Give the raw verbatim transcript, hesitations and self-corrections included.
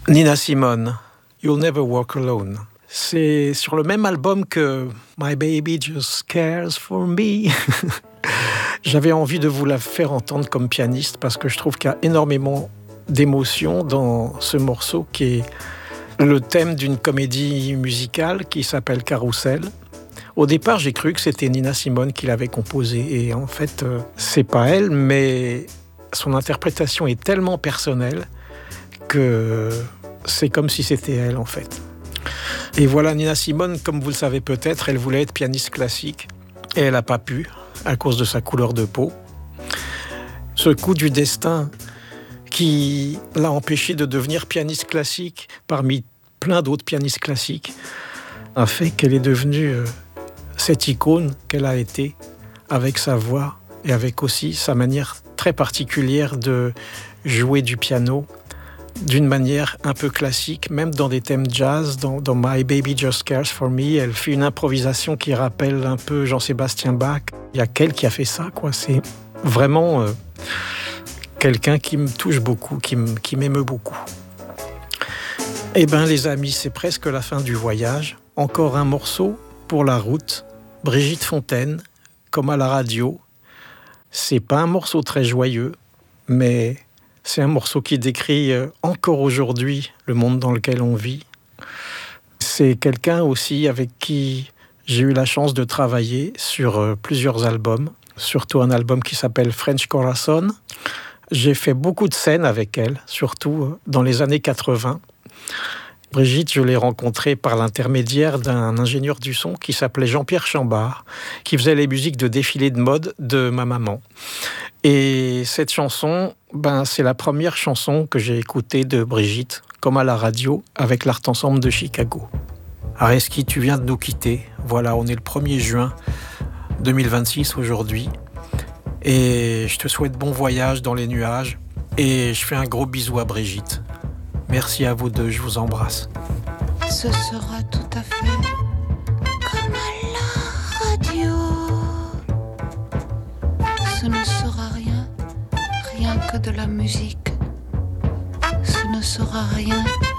Nina Simone, You'll Never Walk Alone. C'est sur le même album que My Baby Just Cares for Me. J'avais envie de vous la faire entendre comme pianiste parce que je trouve qu'il y a énormément d'émotions dans ce morceau qui est le thème d'une comédie musicale qui s'appelle Carousel. Au départ, j'ai cru que c'était Nina Simone qui l'avait composé et en fait, euh, c'est pas elle, mais son interprétation est tellement personnelle que c'est comme si c'était elle en fait. Et voilà, Nina Simone, comme vous le savez peut-être, elle voulait être pianiste classique et elle n'a pas pu à cause de sa couleur de peau. Ce coup du destin qui l'a empêchée de devenir pianiste classique parmi plein d'autres pianistes classiques a fait qu'elle est devenue euh, cette icône qu'elle a été avec sa voix et avec aussi sa manière très particulière de jouer du piano d'une manière un peu classique, même dans des thèmes jazz. Dans, dans My Baby Just Cares for Me, elle fait une improvisation qui rappelle un peu Jean-Sébastien Bach. Il y a qu'elle qui a fait ça, quoi. C'est vraiment euh, quelqu'un qui me touche beaucoup, qui, m- qui m'émeut beaucoup. Eh bien, les amis, c'est presque la fin du voyage. Encore un morceau pour la route. Brigitte Fontaine, comme à la radio. C'est pas un morceau très joyeux, mais c'est un morceau qui décrit encore aujourd'hui le monde dans lequel on vit. C'est quelqu'un aussi avec qui j'ai eu la chance de travailler sur plusieurs albums, surtout un album qui s'appelle French Corazon. J'ai fait beaucoup de scènes avec elle, surtout dans les années quatre-vingts. Brigitte, je l'ai rencontrée par l'intermédiaire d'un ingénieur du son qui s'appelait Jean-Pierre Chambard, qui faisait les musiques de défilés de mode de ma maman. Et cette chanson, ben, c'est la première chanson que j'ai écoutée de Brigitte, comme à la radio, avec l'Art Ensemble de Chicago. Areski, tu viens de nous quitter. Voilà, on est le premier juin deux mille vingt-six aujourd'hui. Et je te souhaite bon voyage dans les nuages. Et je fais un gros bisou à Brigitte. Merci à vous deux, je vous embrasse. Ce sera tout à fait comme à la radio. Ce ne sera rien, rien que de la musique. Ce ne sera rien